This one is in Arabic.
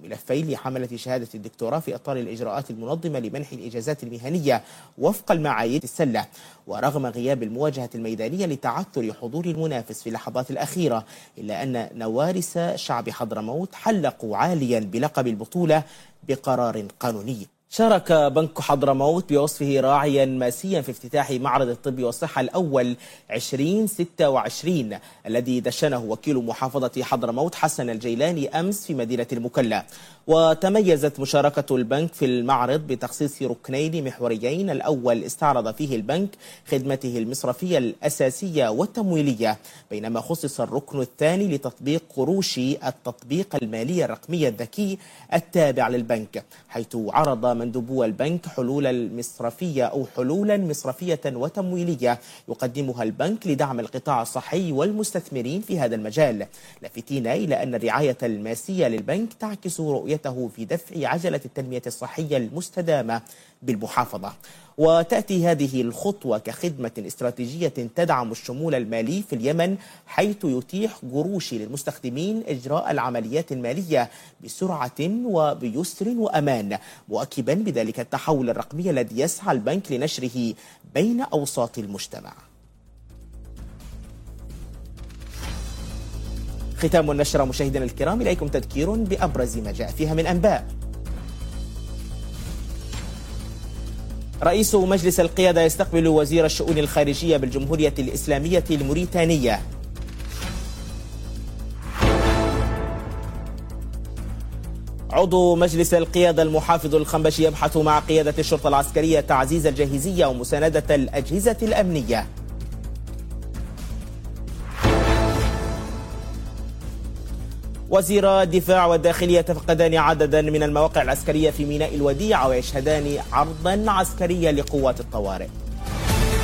وملفين لحملة شهادة الدكتوراه في إطار الإجراءات المنظمة لمنح الإجازات المهنية وفق المعايير السلة. ورغم غياب المواجهة الميدانية لتعثر حضور المنافس في اللحظات الأخيرة، إلا أن نوارس شعب حضرموت حلقوا عاليا بلقب البطولة بقرار قانوني. شارك بنك حضرموت بوصفه راعيا ماسيا في افتتاح معرض الطب والصحة الأول 2026 الذي دشنه وكيل محافظة حضرموت حسن الجيلاني أمس في مدينة المكلا. وتميزت مشاركة البنك في المعرض بتخصيص ركنين محوريين: الأول استعرض فيه البنك خدمته المصرفية الأساسية والتمويلية، بينما خصص الركن الثاني لتطبيق قروش التطبيق المالي الرقمي الذكي التابع للبنك، حيث عرض مندوبو البنك حلولا مصرفية وتمويلية يقدمها البنك لدعم القطاع الصحي والمستثمرين في هذا المجال، لافتين إلى أن الرعاية الماسية للبنك تعكس رؤيته في دفع عجلة التنمية الصحية المستدامة بالمحافظة. وتأتي هذه الخطوة كخدمة استراتيجية تدعم الشمول المالي في اليمن، حيث يتيح قروش للمستخدمين إجراء العمليات المالية بسرعة وبيسر وأمان، مؤكدا بذلك التحول الرقمي الذي يسعى البنك لنشره بين أوساط المجتمع. ختام النشرة مشاهدينا الكرام، إليكم تذكير بأبرز ما جاء فيها من أنباء. رئيس مجلس القيادة يستقبل وزير الشؤون الخارجية بالجمهورية الإسلامية الموريتانية. عضو مجلس القيادة المحافظ الخنبشي يبحث مع قيادة الشرطة العسكرية تعزيز الجاهزية ومساندة الأجهزة الأمنية. وزير الدفاع والداخلية يتفقدان عددا من المواقع العسكرية في ميناء الوديعة ويشهدان عرضا عسكريا لقوات الطوارئ.